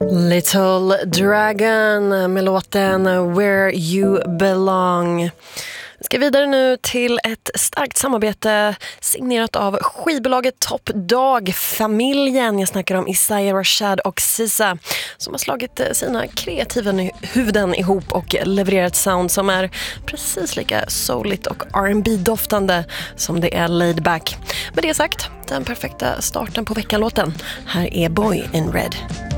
Little Dragon med låten Where You Belong. Vi ska vidare nu till ett starkt samarbete signerat av skivbolaget Top Dog-familjen. Jag snackar om Isaiah Rashad och Sisa som har slagit sina kreativa huvuden ihop och levererat sound som är precis lika souligt och R&B-doftande som det är laid back. Med det sagt, den perfekta starten på veckanlåten. Här är Boy in Red.